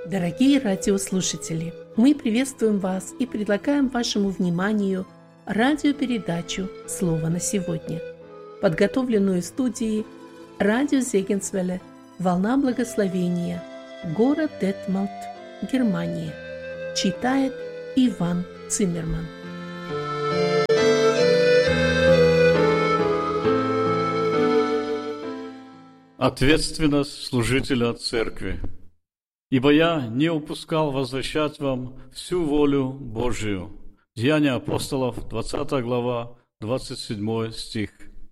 Дорогие радиослушатели, мы приветствуем вас и предлагаем вашему вниманию радиопередачу «Слово на сегодня», подготовленную в студии радио Зегенсвелле «Волна благословения», город Детмалт, Германия. Читает Иван Циммерман. Ответственность служителя церкви. «Ибо я не упускал возвещать вам всю волю Божию». Деяния апостолов, 20 глава, 27 стих.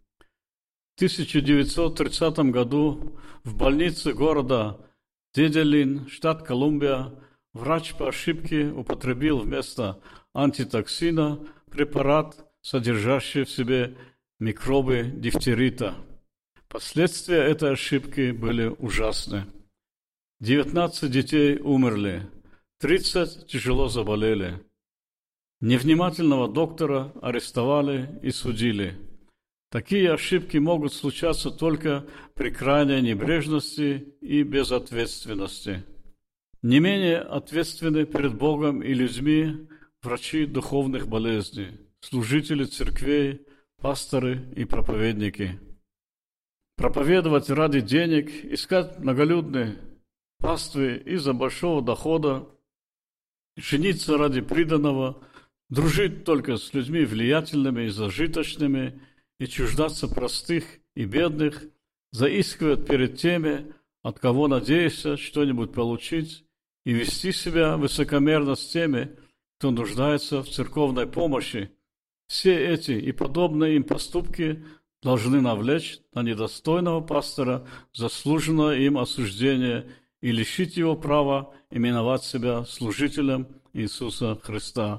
В 1930 году в больнице города Деделин, штат Колумбия, врач по ошибке употребил вместо антитоксина препарат, содержащий в себе микробы дифтерита. Последствия этой ошибки были ужасны. 19 детей умерли, 30 тяжело заболели. Невнимательного доктора арестовали и судили. Такие ошибки могут случаться только при крайней небрежности и безответственности. Не менее ответственны перед Богом и людьми врачи духовных болезней, служители церквей, пасторы и проповедники. Проповедовать ради денег, искать многолюдные паствы из-за большого дохода, жениться ради приданого, дружить только с людьми влиятельными и зажиточными и чуждаться простых и бедных, заискивать перед теми, от кого надеешься что-нибудь получить, и вести себя высокомерно с теми, кто нуждается в церковной помощи. Все эти и подобные им поступки должны навлечь на недостойного пастора заслуженное им осуждение и лишить его права именовать себя служителем Иисуса Христа.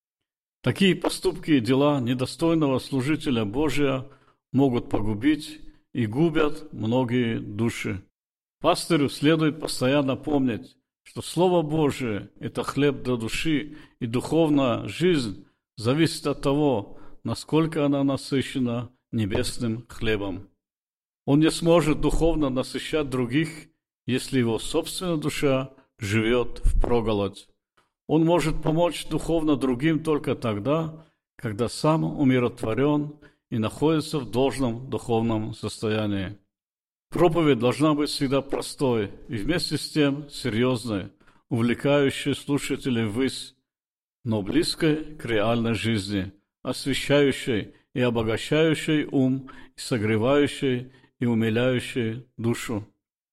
Такие поступки и дела недостойного служителя Божия могут погубить и губят многие души. Пастырю следует постоянно помнить, что Слово Божие – это хлеб для души, и духовная жизнь зависит от того, насколько она насыщена небесным хлебом. Он не сможет духовно насыщать других, если его собственная душа живет впроголодь. Он может помочь духовно другим только тогда, когда сам умиротворен и находится в должном духовном состоянии. Проповедь должна быть всегда простой и вместе с тем серьезной, увлекающей слушателей ввысь, но близкой к реальной жизни, освещающей и обогащающей ум, и согревающей и умиляющей душу.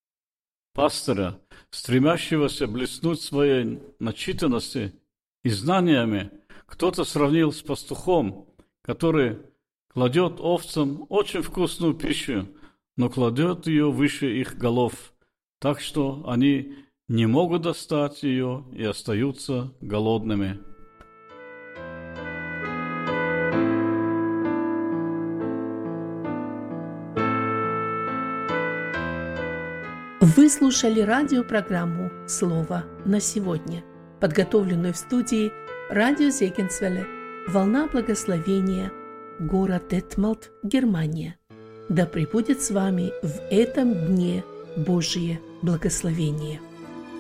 Пастора, стремящегося блеснуть своей начитанностью и знаниями, кто-то сравнил с пастухом, который кладет овцам очень вкусную пищу, но кладет ее выше их голов, так что они не могут достать ее и остаются голодными. Вы слушали радиопрограмму «Слово на сегодня», подготовленную в студии радио Зегенсвелле «Волна благословения», город Детмалт, Германия. Да пребудет с вами в этом дне Божие благословение.